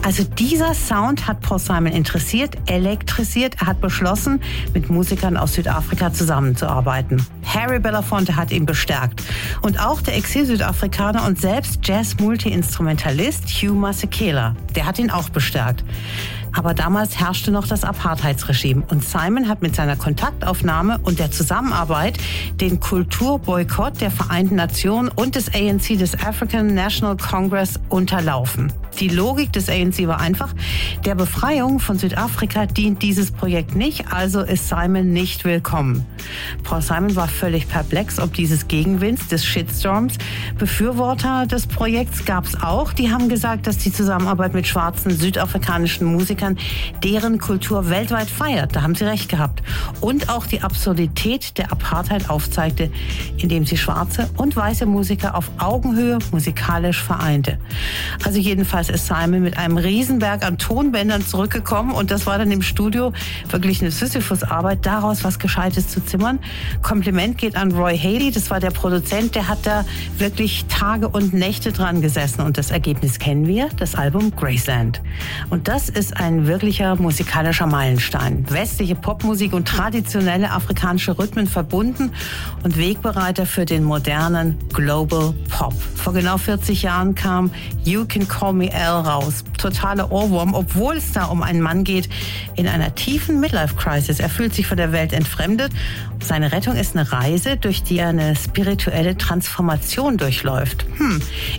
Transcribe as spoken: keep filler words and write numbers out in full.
Also dieser Sound hat Paul Simon interessiert, elektrisiert. Er hat beschlossen, mit Musikern aus Südafrika zusammenzuarbeiten. Harry Belafonte hat ihn bestärkt. Und auch der Exil-Südafrikaner und selbst Jazz-Multi-Instrumentalist Hugh Masekela, der hat ihn auch bestärkt. Aber damals herrschte noch das Apartheidsregime und Simon hat mit seiner Kontaktaufnahme und der Zusammenarbeit den Kulturboykott der Vereinten Nationen und des A N C, des African National Congress, unterlaufen. Die Logik des A N C war einfach, der Befreiung von Südafrika dient dieses Projekt nicht, also ist Simon nicht willkommen. Paul Simon war völlig perplex ob dieses Gegenwinds, des Shitstorms. Befürworter des Projekts gab es auch, die haben gesagt, dass die Zusammenarbeit mit schwarzen südafrikanischen Musikern deren Kultur weltweit feiert. Da haben sie recht gehabt. Und auch die Absurdität der Apartheid aufzeigte, indem sie schwarze und weiße Musiker auf Augenhöhe musikalisch vereinte. Also jedenfalls ist Simon mit einem Riesenberg an Tonbändern zurückgekommen und das war dann im Studio wirklich eine Sisyphus-Arbeit, daraus was Gescheites zu zimmern. Kompliment geht an Roy Haley, das war der Produzent, der hat da wirklich Tage und Nächte dran gesessen und das Ergebnis kennen wir, das Album Graceland. Und das ist ein ein wirklicher musikalischer Meilenstein. Westliche Popmusik und traditionelle afrikanische Rhythmen verbunden und Wegbereiter für den modernen Global Pop. Vor genau vierzig Jahren kam You Can Call Me Al raus. Totaler Ohrwurm, obwohl es da um einen Mann geht in einer tiefen Midlife-Crisis. Er fühlt sich von der Welt entfremdet. Seine Rettung ist eine Reise, durch die er eine spirituelle Transformation durchläuft. Hm.